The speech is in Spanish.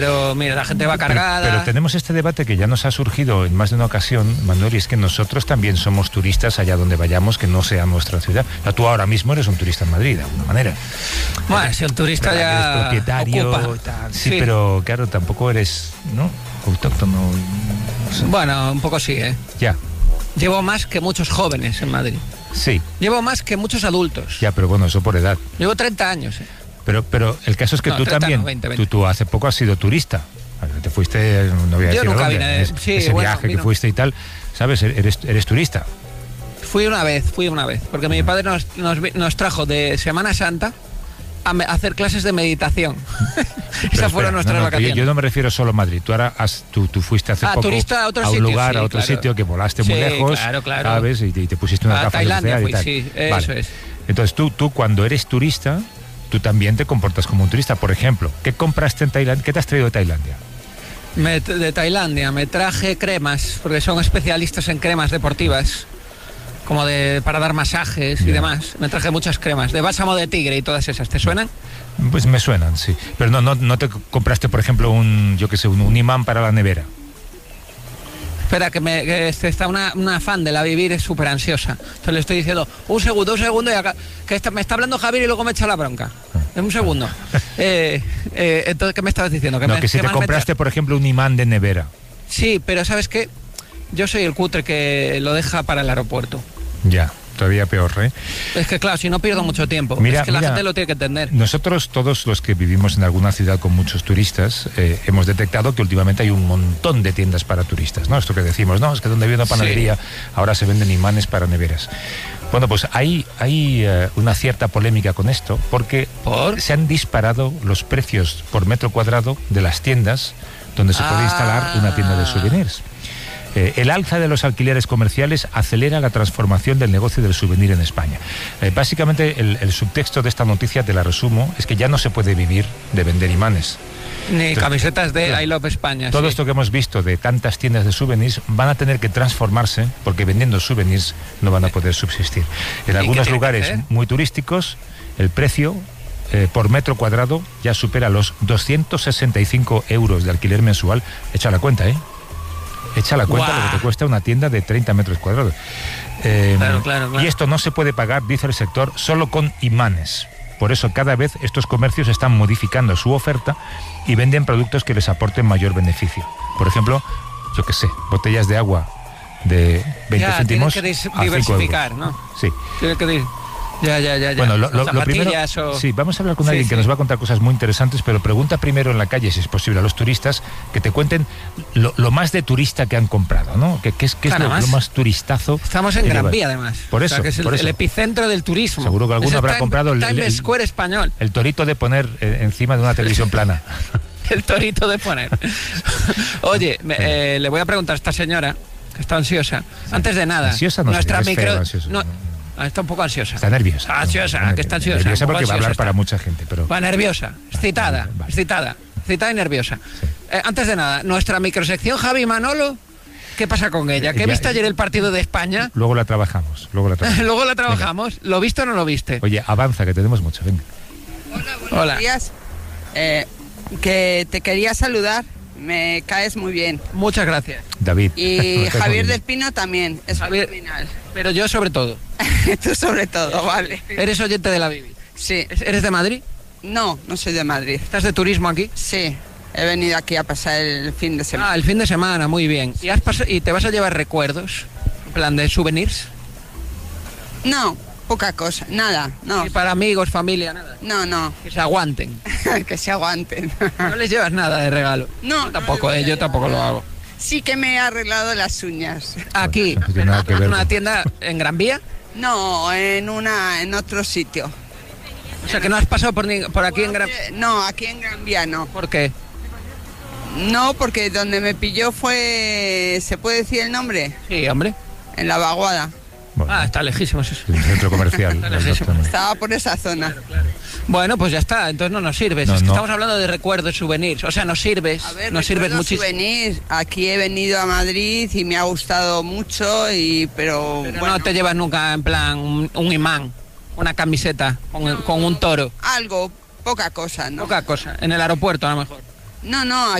Pero mira, la gente va cargada. Pero tenemos este debate que ya nos ha surgido en más de una ocasión, Manuel, y es que nosotros también somos turistas allá donde vayamos, que no sea nuestra ciudad. O sea, tú ahora mismo eres un turista en Madrid, de alguna manera. Bueno, si el turista ya eres propietario, ocupa. sí, pero claro, tampoco eres, ¿no?, autóctono. No sé. Bueno, un poco sí, ¿eh? Ya. Llevo más que muchos jóvenes en Madrid. Sí. Llevo más que muchos adultos. Ya, pero bueno, eso por edad. Llevo 30 años, ¿eh? Pero el caso es que tú 30 también, no, 20. Tú hace poco has sido turista. Te fuiste, no voy a decir nunca dónde, vine, ese viaje que fuiste y tal, ¿sabes? Eres turista. Fui una vez, porque mi padre nos trajo de Semana Santa a hacer clases de meditación. Esas fueron nuestras vacaciones. Yo no me refiero solo a Madrid. Tú fuiste hace poco turista a otros un sitios, lugar, sí, a otro claro. sitio, que volaste muy lejos, claro. ¿sabes? Y te pusiste unas gafas Tailandia de fui, y tal. sí, Vale. eso es. Entonces tú cuando eres turista, tú también te comportas como un turista. Por ejemplo, ¿qué compraste en Tailandia? ¿Qué te has traído de Tailandia? De Tailandia me traje cremas, porque son especialistas en cremas deportivas, como para dar masajes y demás. Me traje muchas cremas, de bálsamo de tigre y todas esas. ¿Te suenan? Pues me suenan, sí. Pero no te compraste, por ejemplo, un imán para la nevera. Espera, que está una fan de la Vivir, es súper ansiosa. Entonces le estoy diciendo, un segundo, y acá, me está hablando Javier y luego me echa la bronca. Un segundo. Entonces, ¿qué me estabas diciendo? Que si te compraste, por ejemplo, un imán de nevera. Sí, pero ¿sabes qué? Yo soy el cutre que lo deja para el aeropuerto. Ya. Todavía peor, ¿eh? Es que claro, si no pierdo mucho tiempo. La gente lo tiene que entender. Nosotros, todos los que vivimos en alguna ciudad con muchos turistas, hemos detectado que últimamente hay un montón de tiendas para turistas, ¿no? Esto que decimos, no, es que donde había una panadería, ahora se venden imanes para neveras. Bueno, pues hay una cierta polémica con esto, porque se han disparado los precios por metro cuadrado de las tiendas donde se puede instalar una tienda de souvenirs. El alza de los alquileres comerciales acelera la transformación del negocio del souvenir en España. Básicamente el subtexto de esta noticia, te la resumo, es que ya no se puede vivir de vender imanes. Ni camisetas de I Love España. Todo esto que hemos visto de tantas tiendas de souvenirs van a tener que transformarse, porque vendiendo souvenirs no van a poder subsistir. En algunos lugares muy turísticos, el precio por metro cuadrado ya supera los 265 euros de alquiler mensual. Echa la cuenta, ¿eh? Echa la cuenta lo que te cuesta una tienda de 30 metros cuadrados. Claro. Y esto no se puede pagar, dice el sector, solo con imanes. Por eso cada vez estos comercios están modificando su oferta y venden productos que les aporten mayor beneficio. Por ejemplo, yo qué sé, botellas de agua de 20 céntimos tiene que a diversificar, 5 euros. ¿no? Sí. Tiene que Ya. Bueno, lo primero, sí, vamos a hablar con alguien que nos va a contar cosas muy interesantes, pero pregunta primero en la calle, si es posible, a los turistas que te cuenten lo más de turista que han comprado, ¿no? ¿Qué es lo más turistazo? Estamos en Gran Vía, además. Por eso, que es el epicentro del turismo. Seguro que alguno habrá comprado Times Square español. El torito de poner encima de una televisión plana. El torito de poner. Oye, le voy a preguntar a esta señora, que está ansiosa. Sí. Antes de nada, ansiosa no nuestra sé, micro... ansiosa, no. Está un poco ansiosa. Está nerviosa. Que está ansiosa. Nerviosa porque va a hablar para mucha gente, pero... Va nerviosa, excitada y nerviosa. Sí. Antes de nada, nuestra microsección Javi Manolo, ¿qué pasa con ella? ¿Qué viste ayer el partido de España? Luego la trabajamos. Luego la trabajamos. Venga. ¿Lo viste o no lo viste? Oye, avanza, que tenemos mucho, venga. Hola, buenos días. Que te quería saludar. Me caes muy bien. Muchas gracias. David. Y Javier del Pino también, es fenomenal. Pero yo sobre todo. Tú sobre todo, vale. ¿Eres oyente de la Bibi? Sí. ¿Eres de Madrid? No soy de Madrid. ¿Estás de turismo aquí? Sí. He venido aquí a pasar el fin de semana. El fin de semana, muy bien. ¿Y te vas a llevar recuerdos? ¿En plan de souvenirs? No, poca cosa, nada, no. ¿Y para amigos, familia, nada? No. Que se aguanten. Que se aguanten. ¿No les llevas nada de regalo? No. Yo tampoco lo hago. Sí que me he arreglado las uñas. ¿Aquí? ¿En una tienda en Gran Vía? No, en otro sitio. O sea, que no has pasado por aquí en Gran Vía. No, aquí en Gran Vía no. ¿Por qué? No, porque donde me pilló fue... ¿Se puede decir el nombre? Sí, hombre. En La Vaguada. Bueno, está lejísimo eso. El centro comercial. Estaba por esa zona. Claro. Bueno, pues ya está, entonces no nos sirves. Es que estamos hablando de recuerdos, souvenirs. O sea, nos sirves. A ver, nos sirves muchísimo. Souvenirs. Aquí he venido a Madrid y me ha gustado mucho, pero bueno. No te llevas nunca en plan un imán, una camiseta con un toro. Algo, poca cosa, ¿no? Poca cosa. En el aeropuerto a lo mejor. No,